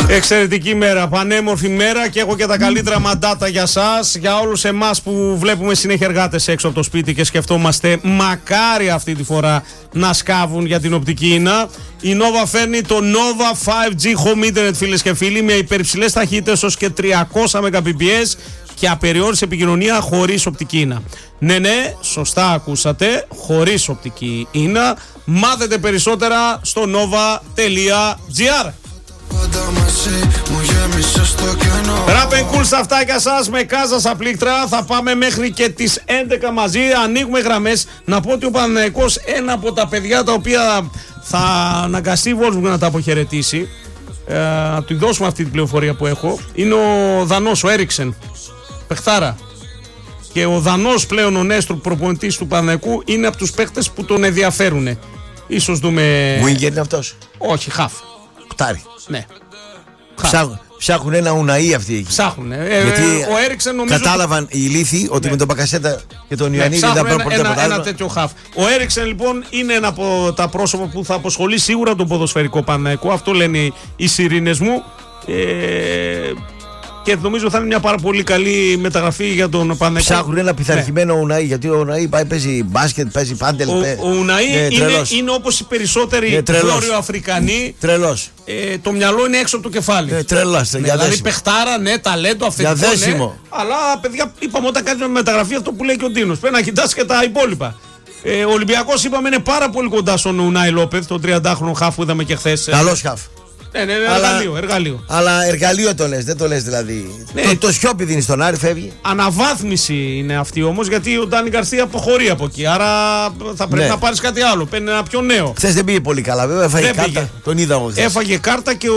Εξαιρετική μέρα, πανέμορφη μέρα και έχω και τα καλύτερα μαντάτα για σας, για όλους εμάς που βλέπουμε συνέχεια εργάτες έξω από το σπίτι και σκεφτόμαστε μακάρι αυτή τη φορά να σκάβουν για την οπτική ίνα. Η Nova φέρνει το Nova 5G Home Internet, φίλες και φίλοι, με υπερψηλές ταχύτητες ως και 300 Mbps και απεριόριστη επικοινωνία χωρίς οπτική ίνα. Ναι, σωστά ακούσατε, χωρίς οπτική ίνα. Μάθετε περισσότερα στο nova.gr. Rap and cool στα αυτάκια σας με Κάζα στα πλήκτρα. Θα πάμε μέχρι και τις 11 μαζί. Ανοίγουμε γραμμές. Να πω ότι ο Παναθηναϊκός, ένα από τα παιδιά τα οποία θα αναγκαστεί Wolfsburg να τα αποχαιρετήσει, να του δώσουμε αυτή την πληροφορία που έχω, είναι ο Δανός, ο Έριξεν, παιχτάρα. Και ο Δανός πλέον, ο νέος προπονητής του Παναθηναϊκού, είναι από τους παίχτες που τον ενδιαφέρουν. Ίσως δούμε. Winger είναι αυτός? Όχι, χαφ. Κτάρι. Ναι. Ψάχνουν ένα Ουναΐ αυτοί εκεί. Ψάχνουν. Γιατί ο Έριξεν νομίζω. Κατάλαβαν οι ηλίθιοι ότι ναι, με τον Μπακασέτα και τον Ιωαννίδη δεν θα πάρουν ένα τέτοιο χαφ. Ο Έριξεν λοιπόν είναι ένα από τα πρόσωπα που θα αποσχολεί σίγουρα τον ποδοσφαιρικό Παναθηναϊκό. Αυτό λένε οι σιρήνες μου. Και νομίζω θα είναι μια πάρα πολύ καλή μεταγραφή για τον Παναθηναϊκό. Ψάχνουν ένα πειθαρχημένο Ουναΐ, γιατί ο Ουναΐ παίζει μπάσκετ, παίζει πάντελ. Ο Ουναΐ είναι όπως οι περισσότεροι Βόρειο Αφρικανοί. Τρελός. Το μυαλό είναι έξω από το κεφάλι. Τρελός. Δηλαδή παιχτάρα, ταλέντο, αυθεντικό. Διαδέσιμο. Αλλά παιδιά, είπαμε όταν κάνουμε μεταγραφή αυτό που λέει και ο Ντίνος. Πρέπει να κοιτάς και τα υπόλοιπα. Ο Ολυμπιακός, είπαμε, είναι πάρα πολύ κοντά στον Ουνάι Λόπεθ, τον 30χρονο χαφ που είδαμε και χθες. Καλός χαφ. Ναι, εργαλείο. Αλλά εργαλείο το λες, δεν το λες δηλαδή. Ναι. Το Σιόπι δίνει στον Άρη, φεύγει. Αναβάθμιση είναι αυτή όμως, γιατί ο Ντάνι Γκαρσία αποχωρεί από εκεί. Άρα θα πρέπει να πάρεις κάτι άλλο. Παίρνει ένα πιο νέο. Χθες δεν πήγε πολύ καλά, βέβαια. Έφαγε κάρτα. Πήγε. Τον είδα εγώ χθες. Έφαγε κάρτα και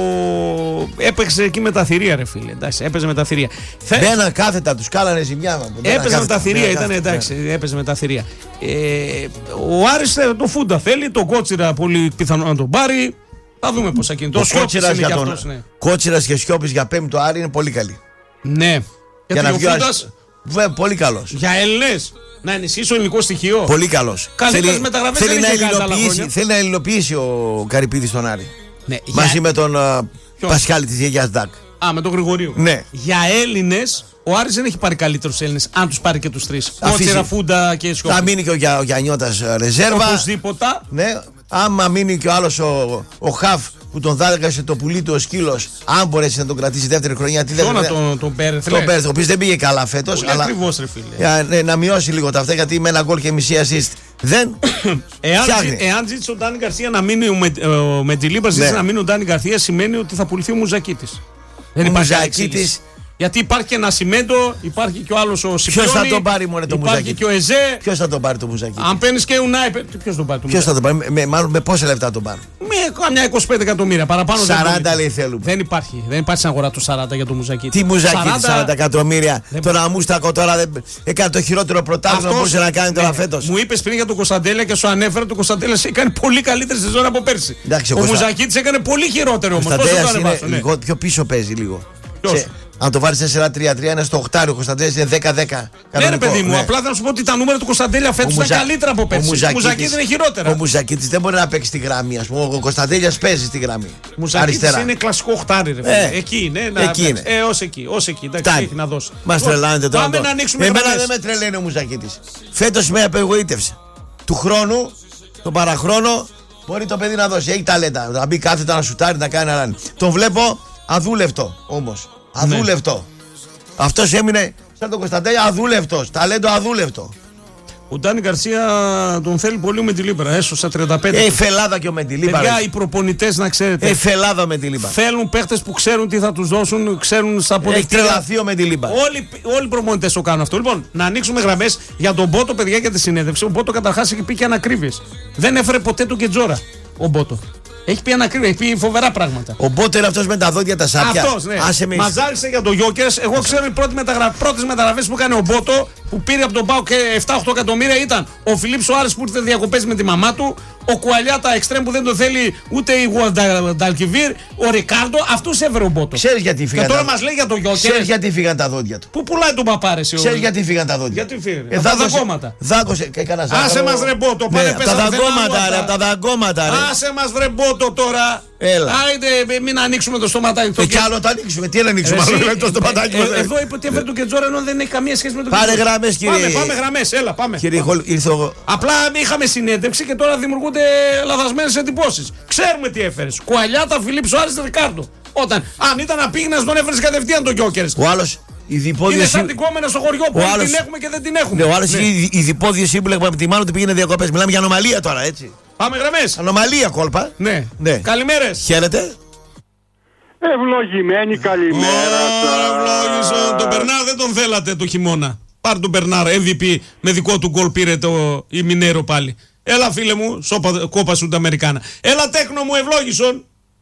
έπαιξε εκεί με τα θηρία, ρε φίλε. Εντάξει, έπαιζε με τα θηρία. Μπαίναν κάθετα, τους κάλανε ζημιά. Έπαιζε με τα θηρία, ήταν εντάξει. Έπαιζε με τα θηρία. Ο Άρης το Φούντα θέλει, τον Κότσιρα πολύ πιθανό να τον πάρει. Θα δούμε πώς θα γίνει. Το Κότσιρας για τον Κότσιρας και Σιώπης για πέμπτο Άρη είναι πολύ καλή. Ναι. Για να βγει πολύ καλός. Για Έλληνες. Να ενισχύσει το ελληνικό στοιχείο. Πολύ καλός. Θέλει να ελληνοποιήσει ο Καρυπίδης τον Άρη. Ναι, μαζί με τον Πασχάλη της Γιαγιάς Ντάκ. Με τον Γρηγορίου. Ναι. Για Έλληνες, ο Άρης δεν έχει πάρει καλύτερους Έλληνες. Αν τους πάρει και τους τρεις. Κότσιρα, Φούντα και Σιώπη. Θα μείνει και ο Γιαννιώτας ρεζέρβα. Οπωσδήποτε. Ναι. Άμα μείνει και ο άλλος ο Χαφ που τον δάδεκασε το πουλί του ο σκύλος, αν μπορέσει να τον κρατήσει δεύτερη χρονιά. Τον Πέρεθ. Τον Πέρεθ, ο οποίος δεν πήγε καλά φέτος. Αλλά ακριβώς, ρε φίλε. Να μειώσει λίγο τα αυτά, γιατί με ένα γκολ και μισή assist δεν. Εάν ζήτησε ο Ντάνι Γκαρσία να μείνει ο Μετζιλίμπα, ζήτησε να μείνει ο Ντάνι Γκαρσία, σημαίνει ότι θα πουληθεί ο Μουζακίτης. Δεν υπάρχει εξήγηση. Γιατί υπάρχει και ένα Σιμέντο, υπάρχει και ο άλλος ο Σιπιόνι. Ποιος θα τον πάρει μόνο το Μουζακίτη? Υπάρχει και ο Εζέ. Ποιος θα τον πάρει το Μουζακίτη? Αν παίρνεις και Ουνάι, ποιος τον πάρει το Μουζακίτη? Ποιος θα τον πάρει? Μάλλον με πόσα λεφτά τον πάρει? Με καμιά 25 εκατομμύρια. Παραπάνω 40 λέει θέλουμε. Δεν υπάρχει στην αγορά του 40 για το Μουζακίτη. Τι Μουζακίτη 40 εκατομμύρια? Τον Αμούστακο τώρα έκανε το χειρότερο πρωτάθλημα που μπορούσε να κάνει τώρα φέτος. Μου είπες πριν για τον Κωνσταντέλια και σου ανέφερα ότι ο Κωνσταντέλιας έκανε πολύ καλύτερη σεζόν από πέρσι. Ο Μουζακίτης έκανε πολύ χειρότερο όμως. Πιο πίσω παίζει λίγο. Αν το βάλεις 4-3-3 είναι στο 8, ο Κωνσταντέλιας είναι 10-10. Ναι, ρε παιδί μου, απλά θα σου πω ότι τα νούμερα του Κωνσταντέλια φέτος ήταν καλύτερα από πέρσι. Ο Μουζακίτης είναι χειρότερα. Ο Μουζακίτης δεν μπορεί να παίξει στη γραμμή, ας πούμε. Ο Κωνσταντέλιας παίζει στη γραμμή. Ο Μουζακίτης είναι κλασικό οχτάρι, ρε φίλε. Εκεί είναι. Ως εκεί. Εντάξει, να δώσει. Μας τρελάνετε τώρα. Πάμε να ανοίξουμε. Εμένα δεν με τρελαίνει ο Μουζακίτης. Φέτος με απογοήτευσε. Του χρόνου, τον παραχρόνο, μπορεί το παιδί να δώσει. Έχει ταλέντα. Να μπει κάθετα να σουτάρει, να κάνει έναν. Τον βλέπω αδούλευτο όμως. Αδούλευτο. Ναι. Αυτός έμεινε σαν τον Κωνσταντέλια αδούλευτος. Ταλέντο αδούλευτο. Ο Ντάνι Γκαρσία τον θέλει πολύ ο Μεντιλίμπαρα. Έσωσα 35. Φελάδα και ο Μεντιλίμπαρα. Παιδιά, οι προπονητές να ξέρετε. Φελάδα ο Μεντιλίμπαρα. Θέλουν παίχτες που ξέρουν τι θα τους δώσουν, ξέρουν στα πολιτικά. Έχει τρελαθεί ο Μεντιλίμπαρα. Όλοι οι προπονητές το κάνουν αυτό. Λοιπόν, να ανοίξουμε γραμμές για τον Μπότο, παιδιά, για τη συνέντευξη. Ο Μπότο καταρχάς έχει πει και ανακρίβειες. Δεν έφερε ποτέ τον Κετζόρα ο Μπότο. Έχει πει ανακρίβεια, έχει πει φοβερά πράγματα. Ο Μπότο είναι αυτός με τα δόντια τα σάπια. Αυτός, ναι. Μαζάρισε για τον Γιόκερς. Εγώ ξέρω οι πρώτες μεταγραφές που έκανε ο Μπότο, που πήρε από τον ΠΑΟΚ 7-8 εκατομμύρια, ήταν ο Φιλίπ Σοάρες που ήρθε διακοπές με τη μαμά του, ο Κουαλιάτα εξτρέμ που δεν το θέλει ούτε η Γουανταλκιβίρ, ο Ρικάρντο, αυτούς έφερε ο Μπότο. Ξέρεις γιατί φύγαν. Και τώρα μας λέει για τον Γιόκερς. Ξέρεις γιατί φύγαν τα δόντια του? Πού πουλάει τον παπάρεση? Ξέρεις γιατί φύγαν τα δόντια? Γιατί φύγαν? Τα δαγκώματα. Δάκωσε. Άσε μας ρε Μπότο. Τα δαγκώματα, ρε. Άσε μας βρε Μπότο τώρα. Έλα. Άιντε, μην ανοίξουμε το στοματάκι. Κι άλλο το ανοίξουμε. Τι να ανοίξουμε, το στοματάκι μας. Εδώ είπε ότι έφερε τον Κετζόρα ενώ δεν έχει καμία σχέση με τον Πάρε γραμμές, κύριε. Πάμε γραμμές, έλα, πάμε. Κύριε Χολ, ήρθε ο. Απλά είχαμε συνέντευξη και τώρα δημιουργούνται λαθασμένες εντυπώσεις. Ξέρουμε τι έφερες. Κουαλιάτα, Φιλίπ Σουάρες, Ρικάρντο. Αν ήταν να πήγαινε, τον έφερες κατευθείαν τον Γιόκερς. Ο άλλος. Είναι σαν την κόμενα στο χωριό που την έχουμε και δεν την έχουμε. Ναι, ο άλλος η διπόδια σύμπλεγμα από τη μάνα του πήγαινε διακοπές. Μιλάμε για ανομαλία τώρα, έτσι. Πάμε γραμμές. Ανομαλία κόλπα. Ναι. Καλημέρες. Χαίρετε. Ευλογημένη καλημέρα σας. Ευλόγησον. Τον Μπερνάρ δεν τον θέλατε το χειμώνα. Πάρ' τον Μπερνάρ, MVP με δικό του γκολ πήρε η Μινέρο πάλι. Έλα φίλε μου, κόπα σου τα Αμερικάνα. Έλα τέχνο μου, ευλόγησον.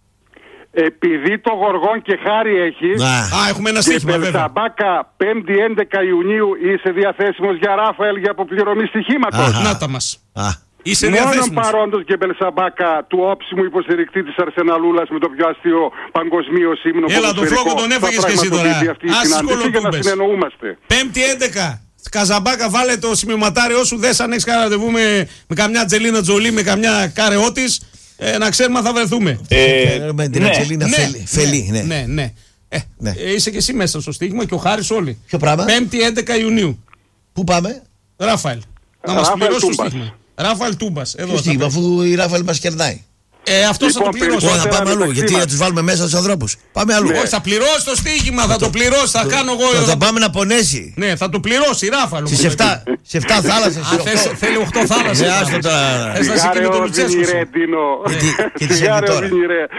Επειδή το Γοργόν και Χάρη έχει. Έχουμε ένα στοίχημα βέβαια. Και Μπελσαμπάκα 5η 11 Ιουνίου είσαι διαθέσιμος για Ράφαελ για αποπληρωμή στοιχήματος. Να τα μας. Είσαι μόνον διαθέσιμος. παρόντος και Μπελσαμπάκα του όψιμου υποστηρικτή της Αρσεναλούλας με το πιο αστείο παγκοσμίως ύμνο. Έλα το φλόκο τον έφαγες και εσύ τώρα. Για να συνεννοούμαστε. 5η 11. Καζαμπάκα, βάλε το σημειωματάριό σου. Δες αν έχεις κανένα ραντεβού με καμιά Τζελίνα Τζολί, με καμιά κάρεό της. Να ξέρουμε αν θα βρεθούμε. Με την Αντζελίνα Φελή. Ναι. Είσαι και εσύ μέσα στο στοίχημα και ο Χάρης όλοι. Ποιο πράγμα? 5η 11 Ιουνίου. Πού πάμε? Ράφαελ. Να μας πληρώσει το στοίχημα. Ράφαελ Τούμπας. Ποιο στοίχημα, αφού η Ράφαελ μας κερνάει. Αυτό θα το πληρώσει. Θα πάμε αλλού. Γιατί να τους βάλουμε μέσα τους ανθρώπους. Πάμε αλλού. Όχι, θα πληρώσει το στοίχημα, θα το πληρώσει. Θα κάνω εγώ. Θα πάμε να πονέσει. Ναι, θα το πληρώσει η Ράφαελ. Σε 7 θάλασσες. Θέλει 8 θάλασσες. Έσαι εκεί με τον Λουτσέσκο. Και τι έγινε τώρα?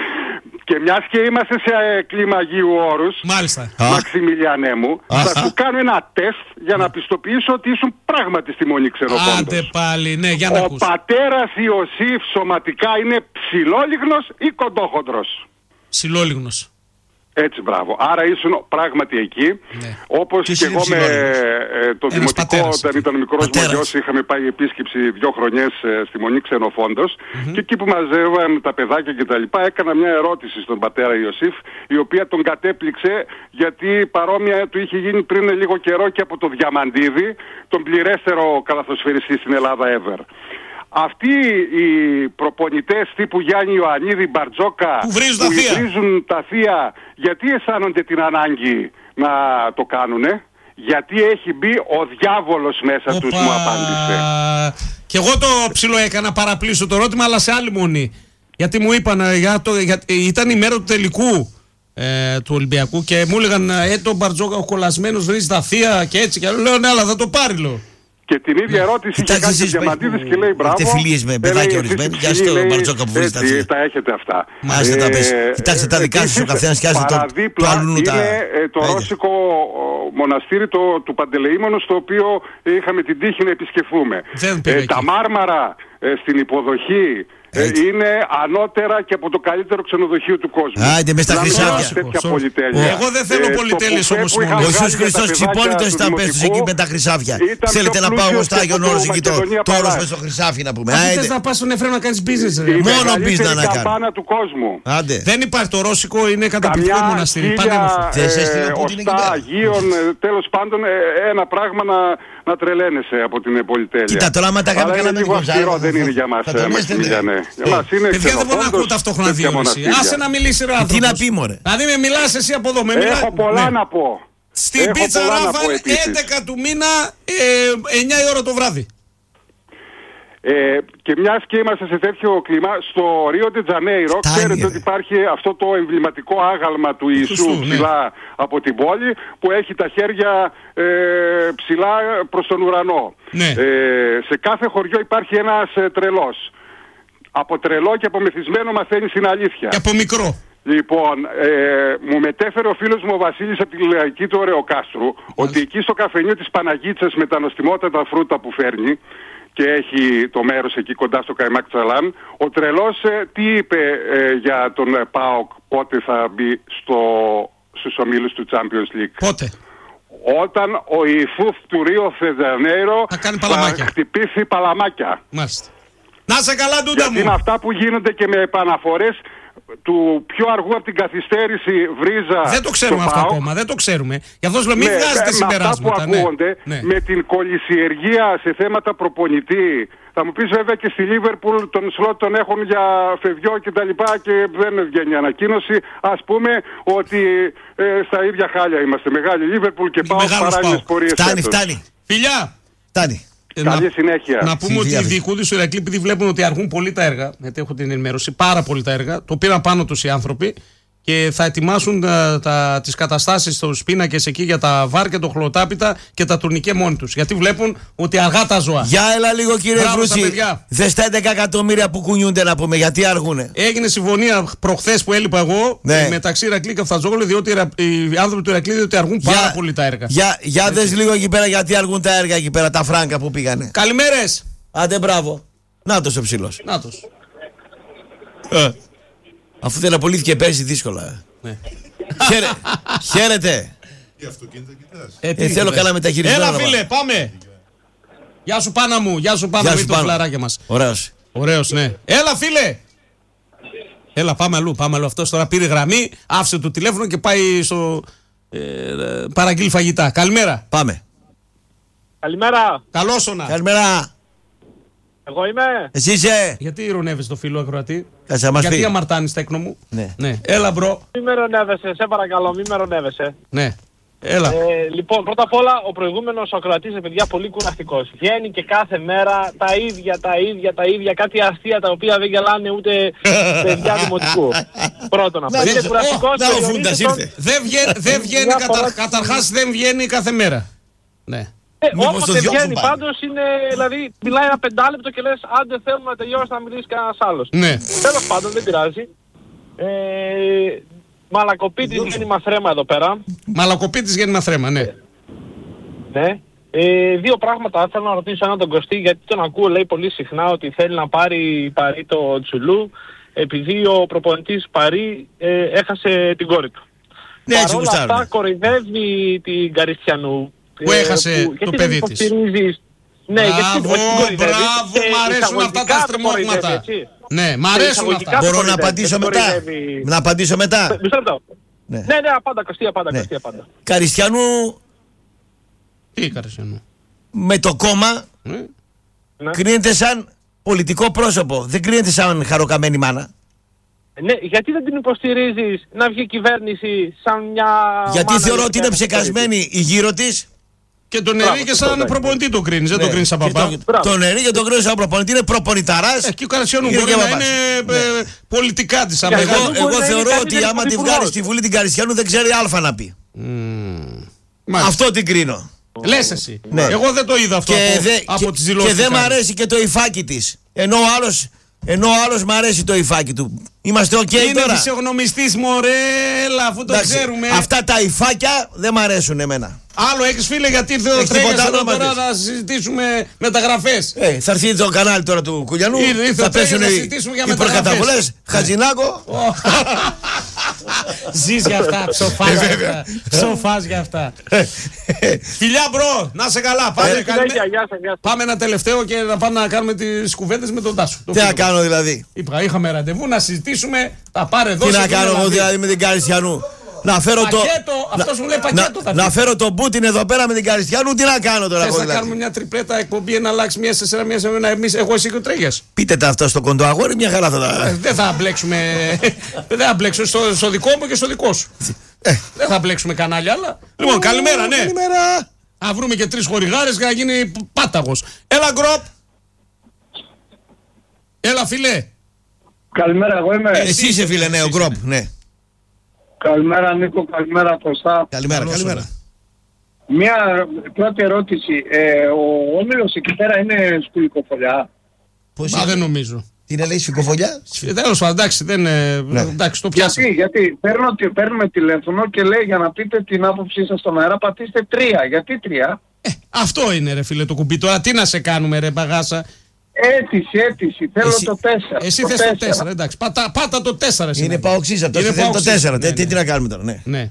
Και μιας και είμαστε σε κλίμα Αγίου Όρους, μάλιστα, Μαξιμιλιανέ μου, θα σου κάνω ένα τεστ για να πιστοποιήσω ότι ήσουν πράγματι στη Μονή Ξενοφόντος. Άντε πάλι, ναι, για να ακούς. Ο πατέρας Ιωσήφ σωματικά είναι ψηλόλιγνος ή κοντόχοντρος? Ψηλόλιγνος. Έτσι, μπράβο. Άρα ήσουν πράγματι εκεί. Ναι. Όπως και εγώ με το δημοτικό, όταν ήταν μικρός μου γιος, είχαμε πάει επίσκεψη 2 χρονιές στη Μονή Ξενοφόντος. Και εκεί που μαζεύαμε τα παιδάκια κτλ., έκανα μια ερώτηση στον πατέρα Ιωσήφ, η οποία τον κατέπληξε, γιατί παρόμοια του είχε γίνει πριν λίγο καιρό και από το Διαμαντίδη, τον πληρέστερο καλαθοσφαιριστή στην Ελλάδα ever. Αυτοί οι προπονητές τύπου Γιάννη Ιωαννίδη, Μπαρτζόκα, που βρίζουν τα θεία, γιατί αισθάνονται την ανάγκη να το κάνουνε? Γιατί έχει μπει ο διάβολος μέσα τους, μου απάντησε. Και εγώ το ψηλό έκανα παραπλήσω το ερώτημα, αλλά σε άλλη μονή. Γιατί μου είπαν, ήταν η μέρα του τελικού του Ολυμπιακού και μου έλεγαν το Μπαρτζόκα ο κολλασμένος βρίζει τα θεία και έτσι. Και λέω ναι, αλλά θα το πάρει, λέω. Και την ίδια ερώτηση είχε κάνει ο Διαμαντίδης και λέει μπράβο. Έχετε φιλίες με παιδάκια ορισμένοι. Γεια στο Μπαρτζόκα που βρίζει τα θεία. Τα έχετε αυτά. Μάλιστα τα πες. Κοιτάξτε τα δικά σας ο καθένας και άζετε το αλλού τα. Είναι το ρώσικο μοναστήρι του Παντελεήμονος, το οποίο είχαμε την τύχη να επισκεφθούμε. Τα μάρμαρα στην υποδοχή είναι ανώτερα και από το καλύτερο ξενοδοχείο του κόσμου. Άντε μες στα χρυσάφια. Εγώ δεν θέλω πολυτέλειες όμως μόνο. Ο Ιησούς Χριστός ξυπόλυτος ήταν πέστος εκεί με τα χρυσάφια. Θέλετε να πάω εγώ στο Άγιον Όρος εκεί το όρος μες στο χρυσάφι να πούμε. Θες να πας στον Εφραίο να κάνεις business, ρε? Μόνο business να κάνω. Του κόσμου. Δεν υπάρχει το ρώσικο, είναι καταπληκτικό μοναστήρι. Ωστά Αγίων, τέλος πάντων ένα πράγμα να τρελαίνεσαι από την πολυτέλεια. Κοίτα τώρα άμα τα κάνουμε κανένα λίγο αυστηρό, δεν είναι για μας. Παιδιά δεν μπορώ να ακούω ταυτόχρονα δύο. Άσε να μιλήσει ο άνθρωπος. Τι να πει μωρέ? Δηλαδή με μιλάς εσύ από εδώ. Έχω πολλά να πω. Στην πίτσα Ράφαελ 11 του μήνα 9 η ώρα το βράδυ. Και μιας και είμαστε σε τέτοιο κλίμα, στο Ρίο ντε Τζανέιρο ξέρετε ότι υπάρχει αυτό το εμβληματικό άγαλμα του Ιησού ψηλά από την πόλη, που έχει τα χέρια ψηλά προς τον ουρανό. Σε κάθε χωριό υπάρχει ένας τρελός. Από τρελό και από μεθυσμένο μαθαίνεις την αλήθεια. Και από μικρό. Λοιπόν, μου μετέφερε ο φίλος μου ο Βασίλης από τη Λαϊκή του Ωρεοκάστρου ότι εκεί στο καφενείο της Παναγίτσας με τα νοστιμότατα φρούτα που φέρνει και έχει το μέρος εκεί κοντά στο Καϊμάκ Τσαλάν, ο τρελός τι είπε για τον ΠΑΟΚ, πότε θα μπει στους ομίλους του Champions League? Πότε? Όταν ο Ιησούς του Ρίο Φεζανέιρο θα χτυπήσει παλαμάκια. Μάλιστα. Να σε καλά, Ντούντα μου. Γιατί με αυτά που γίνονται και με επαναφορές, του πιο αργού από την καθυστέρηση Βρίζα. Δεν το ξέρουμε αυτό ακόμα, δεν το ξέρουμε. Γι' αυτό λέω μην βγάζετε συμπεράσματα. Αυτά που ακούγονται, με την κολυσιεργία σε θέματα προπονητή. Θα μου πεις βέβαια και στη Λίβερπουλ τον σλότ τον έχουν για Φεβιό και τα λοιπά και δεν βγαίνει ανακοίνωση. Ας πούμε ότι στα ίδια χάλια είμαστε. Μεγάλη Λίβερπουλ και πάω παράλληλες πορείες. Φτάνει. Φιλιά! Φτάνει. Καλή συνέχεια. Να πούμε ότι οι διοικούντες του Ηρακλή, επειδή βλέπουν ότι αργούν πολύ τα έργα, γιατί έχω την ενημέρωση, πάρα πολύ τα έργα, το πήραν πάνω τους οι άνθρωποι και θα ετοιμάσουν τις καταστάσεις στους πίνακες εκεί για τα βάρ και το χλωτάπιτα και τα τουρνικέ μόνοι τους. Γιατί βλέπουν ότι αργά τα ζώα. Για έλα λίγο κύριε Βρούση. Δες τα 11 εκατομμύρια που κουνιούνται να πούμε, γιατί αργούνε. Έγινε συμφωνία προχθές που έλειπα εγώ μεταξύ Ηρακλή και Αυταζόγλου, διότι οι άνθρωποι του Ηρακλή διότι αργούν πάρα πολύ τα έργα. Για δες λίγο εκεί πέρα γιατί αργούν τα έργα εκεί πέρα, τα φράγκα που πήγανε. Καλημέρες. Άντε μπράβο. Νάτος ο ψηλός. Νάτος. Αφού δεν απολύθηκε πέρσι δύσκολα. Ναι. Χαίρετε. Θέλω καλά μεταχειρισμένο. Έλα φίλε, πάμε. Γεια σου Πάνα μου, γεια σου Πάνα μου, το φιλαράκι μας. Ωραίος, ναι. Έλα φίλε. Έλα πάμε αλλού. Αυτός τώρα πήρε γραμμή, άφησε το τηλέφωνο και πάει στο παραγγείλει φαγητά. Καλημέρα. Πάμε. Καλημέρα. Καλόσωνα. Καλημέρα. Εγώ είμαι. Εσύ είσαι. Γιατί ηρωνεύεσαι το φίλο ακροατή? Γιατί αμαρτάνεις τέκνο μου? Ναι. Έλα μπρο. Μη με ρωνεύεσαι, σε παρακαλώ, μη με ρωνεύεσαι. Ναι. Έλα. Λοιπόν, πρώτα απ' όλα, ο προηγούμενος ακροατής είναι παιδιά πολύ κουραστικός. Βγαίνει και κάθε μέρα τα ίδια, κάτι αστεία τα οποία δεν γελάνε ούτε παιδιά δημοτικού. Πρώτον αυτό. Είναι κουραστικός. Δεν βγαίνει, καταρχάς δεν βγαίνει κάθε μέρα. Ναι. Όποτε βγαίνει πάντως είναι, δηλαδή μιλάει ένα 5 λεπτό και λες άντε θέλουμε να τελειώσει να μιλήσει κανένας άλλος. Ναι. Τέλος πάντων δεν πειράζει. Μαλακοπίτης γέννημα θρέμα εδώ πέρα. Μαλακοπίτης γέννημα θρέμα, ναι. Ναι. Δύο πράγματα θέλω να ρωτήσω έναν τον Κωστή, γιατί τον ακούω λέει πολύ συχνά ότι θέλει να πάρει Παρί το Τσουλού επειδή ο προπονητής Παρί έχασε την κόρη του. Ναι, έτσι παρόλα αυτά κοροϊδεύει την Καριστιανού που έχασε το παιδί της. Ναι, μπράβο, μ' αρέσουν αυτά τα στριμώγματα. Ναι, μ' αρέσουν αυτά. Μπορώ να απαντήσω μετά? Να απαντήσω μετά. Μισό λεπτό. Ναι, απάντα, Κωστή, απάντα. Καριστιανού. Τι Καριστιανού? Με το κόμμα κρίνεται σαν πολιτικό πρόσωπο. Δεν κρίνεται σαν χαροκαμένη μάνα. Ναι, γιατί δεν την υποστηρίζεις να βγει κυβέρνηση σαν μια... Γιατί θεωρώ ότι είναι ψεκασμένη η γύρω της. Και τον Ερή σαν προπονητή το κρίνεις, δεν το κρίνεις σαν παπά. Τον Ερή και τον κρίνεις σαν προπονητή, είναι προπονηταράς. Και ο Καριστιανού μπορεί να είναι πολιτικά της. Εγώ θεωρώ ότι άμα τη βγάλει στη Βουλή την Καριστιανού δεν ξέρει αλφα να πει. Αυτό την κρίνω. Λες εσύ. Εγώ δεν το είδα αυτό από τις δηλώσεις. Και δεν μ' αρέσει και το υφάκι της. Ενώ ο άλλος μ' αρέσει το υφάκι του. Είμαστε οκ τώρα. Είναι φυσιογνωμιστής μωρέλα, αφού το ξέρουμε. Αυτά τα υφάκια δεν μ' αρέσουν εμένα. Άλλο έχεις φίλε, γιατί ήρθε ο Τρέγας εδώ τώρα να συζητήσουμε μεταγραφές. Θα έρθει το κανάλι τώρα του Κουλιανού. Θα πέσουν οι προκαταβολές. Χατζηνάκο. Ζεις για αυτά, ψοφάς για αυτά. Φιλιά μπρο, να σε καλά. Πάμε ένα τελευταίο και να πάμε να κάνουμε τις κουβέντες με τον Τάσο. Τι να κάνω δηλαδή? Είχαμε ραντεβού να συζητήσουμε, τα πάρε εδώ. Τι να κάνω εγώ δηλαδή με την Καριστιανού? Να φέρω αυτός μου λέει πακέτο. Να φέρω τον Πούτιν εδώ πέρα με την Καριστιανού, τι να κάνω τώρα? Θες να κάνουμε μια τριπλέτα εκπομπή, να αλλάξει μια σε μια σε ένα, εμείς, εγώ εσύ και ο Τρέγιας? Πείτε τα αυτό στο κοντό αγόρι, μια χαρά θα τα... Δεν θα μπλέξουμε, δεν θα μπλέξω στο δικό μου και στο δικό σου. Δεν θα μπλέξουμε κανάλια άλλα. Λοιπόν, καλημέρα, ναι. Καλημέρα. Να βρούμε και 3 χορηγάρες για να γίνει πάταγος. Έλα γκροπ. Έλα φίλε. Καλημέρα, εγώ είμαι. Εσύ είσαι φίλε, ναι, ο γκροπ, ναι. Καλημέρα Νίκο, καλημέρα Κωστά. Καλημέρα. Μια πρώτη ερώτηση. Ο Όμιλος εκεί πέρα είναι σκουλικοφολιά? Δεν νομίζω. Τι είναι, λέει, σφικοφολιά? Τέλος πάντων, εντάξει, εντάξει, το πιάσαμε. Γιατί παίρνουμε τηλέφωνο και λέει για να πείτε την άποψή σας στον αέρα πατήστε 3. Γιατί 3? Αυτό είναι ρε φίλε το κουμπί. Τώρα τι να σε κάνουμε ρε παγάσα? Αίτηση. Θέλω το 4. Εσύ θες το 4, εντάξει. Πάτα το 4. Είναι παοξής αυτό. Θέλει το 4. Τι να κάνουμε τώρα, ναι.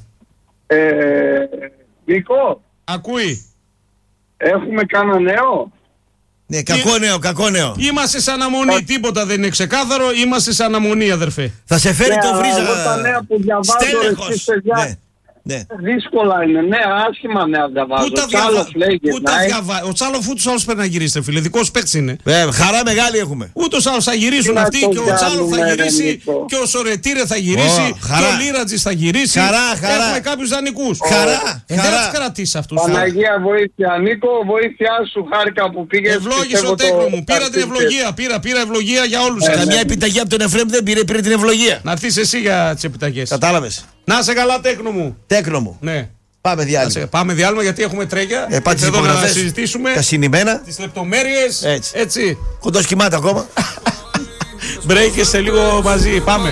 Νίκο. Ακούει. Έχουμε κανένα νέο? Ναι, κακό νέο. Είμαστε σε αναμονή, τίποτα δεν είναι ξεκάθαρο. Είμαστε σε αναμονή, αδερφέ. Θα σε φέρει το βρίζα. Εγώ τα νέα που διαβάζω εσείς παιδιά. Ναι. Δύσκολα είναι. Ναι, άσχημα νέα διαβάζω. Πού τα διαβάζει. Ο Τσάλο ούτως άλλως πρέπει να γυρίσει, φίλε. Δικός παίκτης είναι. Χαρά μεγάλη έχουμε. Ούτως άλλως θα γυρίσουν αυτοί και ο Τσάλο θα γυρίσει και ο Σορετήρε θα γυρίσει και ο Λίρατζης θα γυρίσει. Χαρά. Έχουμε κάποιους δανεικούς. Χαρά. Δεν θα τους κρατήσει αυτούς. Παναγία βοήθεια. Νίκο, βοήθειά σου, χάρηκα που πήγες. Ευλόγησε ο Τέκνο μου. Πήρα την ευλογία. Πήρα ευλογία για όλους. Καμιά επιταγή από τον Εφραίμ δεν πήρε την ευλογία. Να έρθεις εσύ για τις επιταγές. Κατάλαβες. Να σε καλά, Τέκνο μου. Τέκνο μου. Ναι. Πάμε διάλειμμα γιατί έχουμε τρέγια. Πάτε εδώ να συζητήσουμε τα συνημένα. Τις λεπτομέρειες. Έτσι. Κοντός κοιμάται ακόμα. Break σε λίγο μαζί. Πάμε.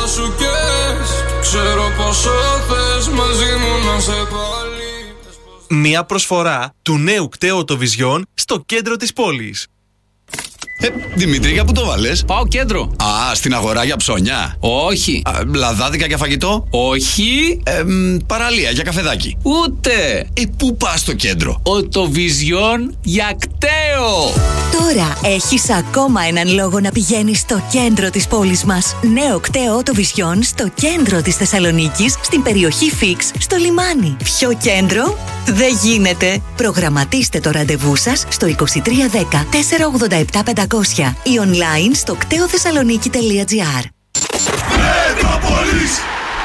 Μια προσφορά του νέου κταίου Οτοβιζιόν στο κέντρο της πόλης. Δημήτρη, για πού το βάλες? Πάω κέντρο. Α, στην αγορά για ψώνια. Όχι. Λαδάδικα για φαγητό. Όχι. Παραλία για καφεδάκι. Ούτε. Πού πας στο κέντρο? Οτοβιζιόν για κταίο. Τώρα έχεις ακόμα έναν λόγο να πηγαίνεις στο κέντρο της πόλης μας. Νέο κταίο Οτοβιζιόν στο κέντρο της Θεσσαλονίκης, στην περιοχή Φίξ, στο λιμάνι. Ποιο κέντρο? Δεν γίνεται. Προγραμματίστε το ραντεβού σας στο 2310 487 500 ή online στο κτεοθεσσαλονίκη.gr. Μετρόπολης.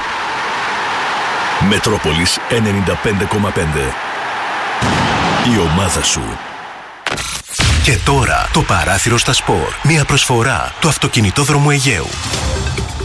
Μετρόπολης 95,5. Η ομάδα σου. Και τώρα το παράθυρο στα σπορ. Μια προσφορά του Αυτοκινητόδρομου Αιγαίου.